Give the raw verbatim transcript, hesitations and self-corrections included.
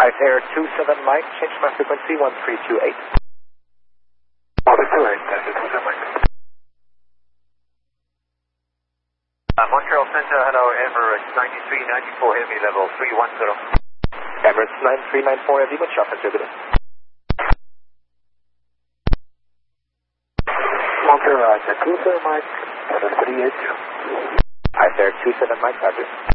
Hi there, two seven Mike, change my frequency one three two eight. one three two eight, that's it, two seven Mike. Uh, Montreal Center, hello, Emirates ninety-three ninety-four Heavy, level three one zero. Emirates nine three nine four Heavy, with traffic visitor. Montreal, two seven Mike, seven three eight zero. Hi there, two seven Mike, Roger.